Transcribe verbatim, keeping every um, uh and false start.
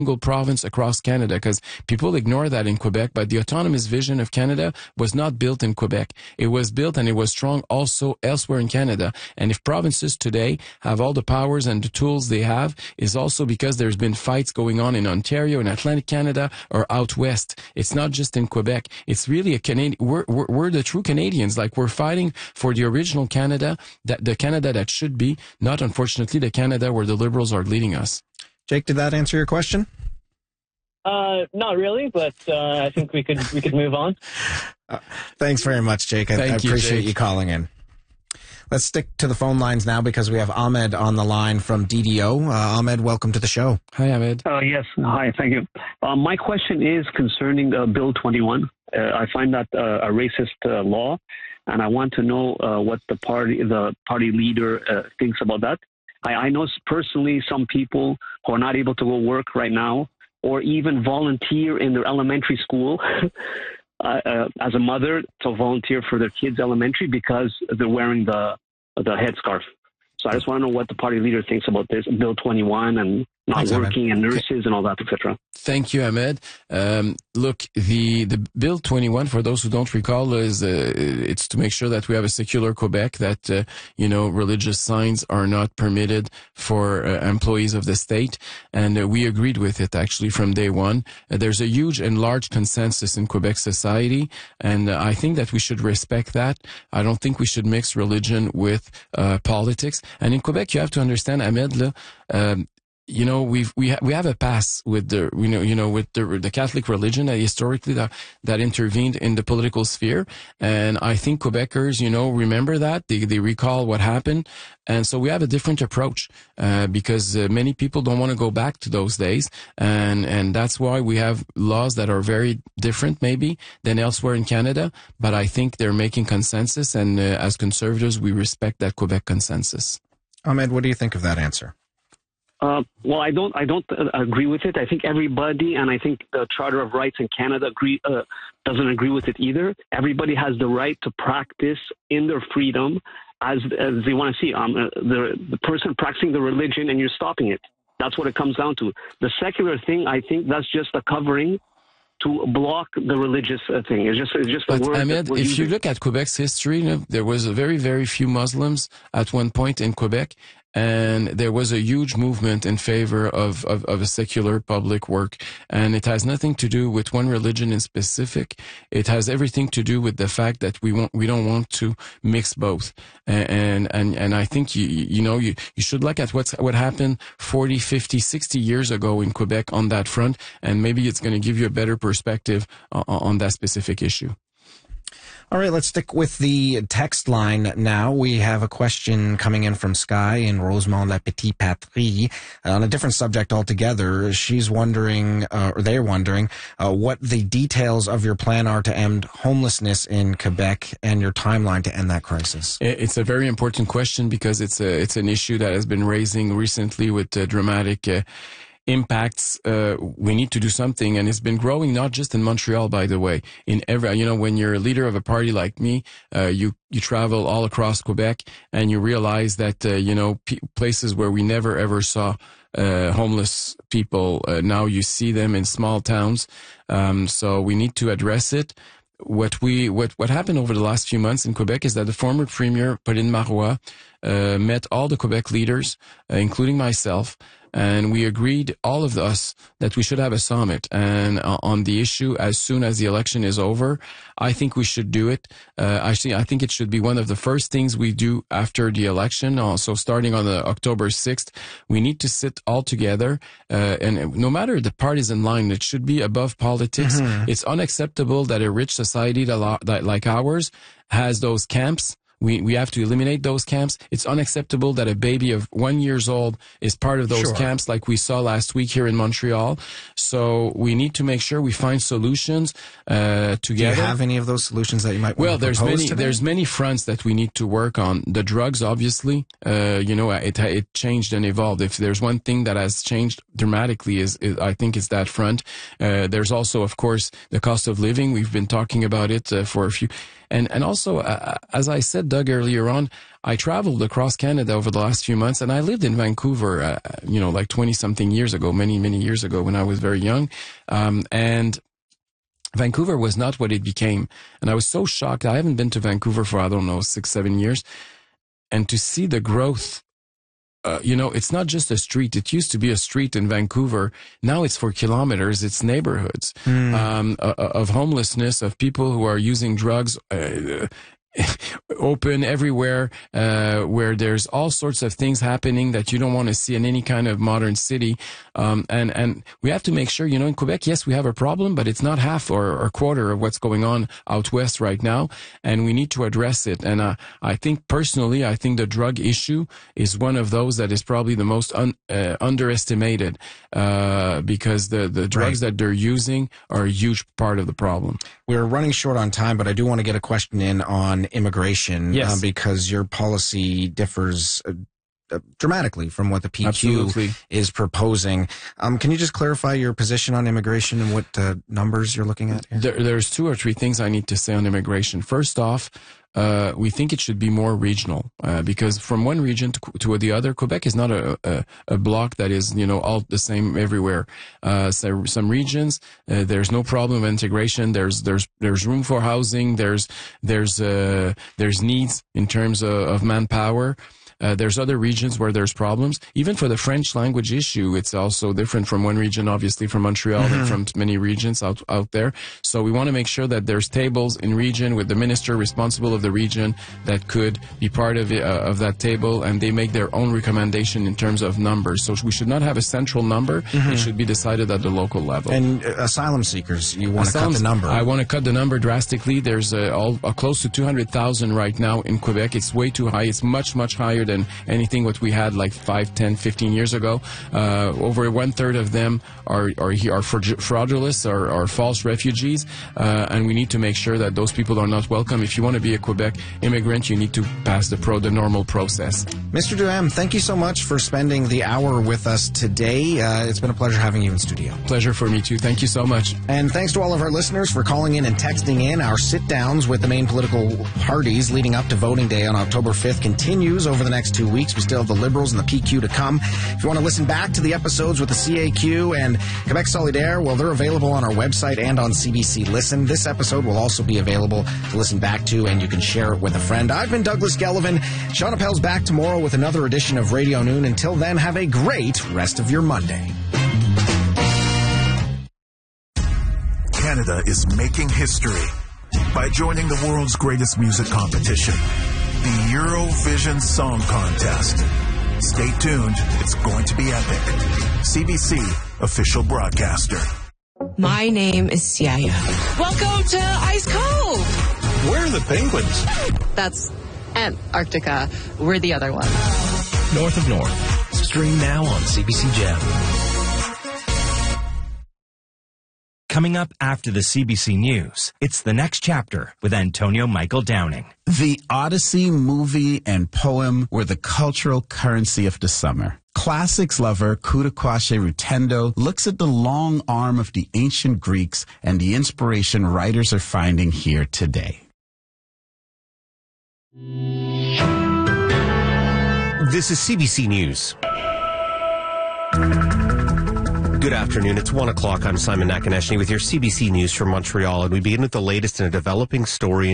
single province across Canada, because people ignore that in Quebec, but the autonomous vision of Canada was not built in Quebec. It was built and it was strong also elsewhere in Canada. And if provinces today have all the powers and the tools they have, is also because there's been fights going on in Ontario, in Atlantic Canada, or out west. It's not just in Quebec. It's really a Canadian, we're, we're, we're the true Canadians. Like, we're fighting for the original Canada, that the Canada that should be, not unfortunately the Canada where the Liberals are leading us. Jake, did that answer your question? Uh, not really, but uh, I think we could we could move on. Uh, thanks very much, Jake. I, I appreciate you, you calling in. Let's stick to the phone lines now because we have Ahmed on the line from D D O. Uh, Ahmed, welcome to the show. Hi, Ahmed. Uh, yes, hi, thank you. Uh, my question is concerning uh, Bill twenty-one. Uh, I find that uh, a racist uh, law, and I want to know uh, what the party the party leader uh, thinks about that. I, I know personally some people who are not able to go work right now or even volunteer in their elementary school uh, uh, as a mother to volunteer for their kids' elementary because they're wearing the the headscarf. So I just want to know what the party leader thinks about this, Bill twenty-one, and not Thanks, working, Ahmed. and nurses and all that, et cetera. Thank you, Ahmed. Um, look, the, the Bill twenty-one, for those who don't recall, is uh, it's to make sure that we have a secular Quebec, that, uh, you know, religious signs are not permitted for uh, employees of the state. And uh, we agreed with it, actually, from day one. Uh, there's a huge and large consensus in Quebec society, and uh, I think that we should respect that. I don't think we should mix religion with uh, politics. And in Quebec, you have to understand, Ahmed, là, um, you know, we've, we, ha- we have a past with the, you know, you know, with the, the Catholic religion that historically that, that intervened in the political sphere. And I think Quebecers, you know, remember that. They, they recall what happened. And so we have a different approach, uh, because uh, many people don't want to go back to those days. And, and that's why we have laws that are very different maybe than elsewhere in Canada. But I think they're making consensus. And uh, as conservatives, we respect that Quebec consensus. Ahmed, what do you think of that answer? Uh, well, I don't. I don't uh, agree with it. I think everybody, and I think the Charter of Rights in Canada agree uh, doesn't agree with it either. Everybody has the right to practice in their freedom as as they want to see. Um, uh, the the person practicing the religion, and you're stopping it. That's what it comes down to. The secular thing, I think, that's just a covering to block the religious uh, thing. It's just, it's just a but word. Ahmed, if using. you look at Quebec's history, you know, there was a very, very few Muslims at one point in Quebec, and there was a huge movement in favor of, of, of a secular public work. And it has nothing to do with one religion in specific. It has everything to do with the fact that we want, we don't want to mix both. And, and, and I think, you, you know, you, you should look at what's, what happened forty, fifty, sixty years ago in Quebec on that front. And maybe it's going to give you a better perspective on, on that specific issue. All right, let's stick with the text line now. We have a question coming in from Sky in Rosemont-la-Petite-Patrie uh, on a different subject altogether. She's wondering, uh, or they're wondering, uh, what the details of your plan are to end homelessness in Quebec and your timeline to end that crisis. It's a very important question because it's a, it's an issue that has been raising recently with uh, dramatic uh, impacts. Uh, we need to do something, and it's been growing not just in Montreal, by the way. In every, you know, when you're a leader of a party like me, uh, you you travel all across Quebec, and you realize that uh, you know p- places where we never ever saw uh, homeless people, uh, now you see them in small towns. Um, so we need to address it. What we what what happened over the last few months in Quebec is that the former premier Pauline Marois uh, met all the Quebec leaders, uh, including myself. And we agreed, all of us, that we should have a summit and uh, on the issue as soon as the election is over. I think we should do it. Uh, actually, I think it should be one of the first things we do after the election. Also, starting on the October sixth, we need to sit all together. Uh, and no matter the partisan line, it should be above politics. Mm-hmm. It's unacceptable that a rich society that, that like ours has those camps. We we have to eliminate those camps. It's unacceptable that a baby of one years old is part of those sure. camps, like we saw last week here in Montreal. So we need to make sure we find solutions uh, together. Do you have any of those solutions that you might want well, to there's propose many today? There's many fronts that we need to work on. The drugs, obviously, uh, you know, it it changed and evolved. If there's one thing that has changed dramatically, is, is I think it's that front. Uh, there's also, of course, the cost of living. We've been talking about it uh, for a few. And and also, uh, as I said, Doug earlier on, I traveled across Canada over the last few months, and I lived in Vancouver, uh, you know, like twenty-something years ago, many, many years ago when I was very young. Um, and Vancouver was not what it became. And I was so shocked. I haven't been to Vancouver for, I don't know, six, seven years. And to see the growth, uh, you know, it's not just a street. It used to be a street in Vancouver. Now it's for kilometers. It's neighborhoods mm. um, uh, of homelessness, of people who are using drugs, uh, open everywhere, uh, where there's all sorts of things happening that you don't want to see in any kind of modern city. Um, and, and we have to make sure, you know, in Quebec, yes, we have a problem, but it's not half or, or quarter of what's going on out west right now. And we need to address it. And, uh, I think personally, I think the drug issue is one of those that is probably the most un, uh, underestimated, uh, because the, the drugs right. that they're using are a huge part of the problem. We're running short on time, but I do want to get a question in on immigration, yes. um, because your policy differs uh, uh, dramatically from what the P Q Absolutely. is proposing. Um, can you just clarify your position on immigration and what uh, numbers you're looking at here? There, there's two or three things I need to say on immigration. First off, Uh, we think it should be more regional, uh, because from one region to, to the other, Quebec is not a, a, a block that is, you know, all the same everywhere. Uh, so some regions, uh, there's no problem of integration. There's, there's, there's room for housing. There's, there's, uh, there's needs in terms of, of manpower. Uh, there's other regions where there's problems. Even for the French language issue, it's also different from one region, obviously from Montreal mm-hmm. and from many regions out, out there. So we want to make sure that there's tables in region with the minister responsible of the region that could be part of it, uh, of that table, and they make their own recommendation in terms of numbers. So we should not have a central number. Mm-hmm. It should be decided at the local level. And uh, asylum seekers, you want Asylums, to cut the number. I want to cut the number drastically. There's uh, all, uh, close to two hundred thousand right now in Quebec. It's way too high. It's much, much higher than anything what we had like five, ten, fifteen years ago. Uh, over one third of them are are, are fraudulous or are false refugees, uh, and we need to make sure that those people are not welcome. If you want to be a Quebec immigrant, you need to pass the pro the normal process. Mister Duham, thank you so much for spending the hour with us today. Uh, it's been a pleasure having you in studio. Pleasure for me too. Thank you so much. And thanks to all of our listeners for calling in and texting in. Our sit-downs with the main political parties leading up to voting day on October fifth continues over the next two weeks. We still have the Liberals and the P Q to come. If you want to listen back to the episodes with the C A Q and Quebec Solidaire, well, they're available on our website and on C B C Listen. This episode will also be available to listen back to, and you can share it with a friend. I've been Douglas Gellivan. Sean Appel's back tomorrow with another edition of Radio Noon. Until then, have a great rest of your Monday. Canada is making history by joining the world's greatest music competition, the Eurovision Song Contest. Stay tuned. It's going to be epic. C B C, official broadcaster. My name is Siaya. Welcome to Ice Cove. Where are the penguins? That's Antarctica. We're the other one. North of North. Stream now on C B C Gem. Coming up after the C B C News, it's The Next Chapter with Antonio Michael Downing. The Odyssey movie and poem were the cultural currency of the summer. Classics lover Kutakwashe Rutendo looks at the long arm of the ancient Greeks and the inspiration writers are finding here today. This is C B C News. Good afternoon. It's one o'clock. I'm Simon Nakaneshny with your C B C News from Montreal, and we begin with the latest in a developing story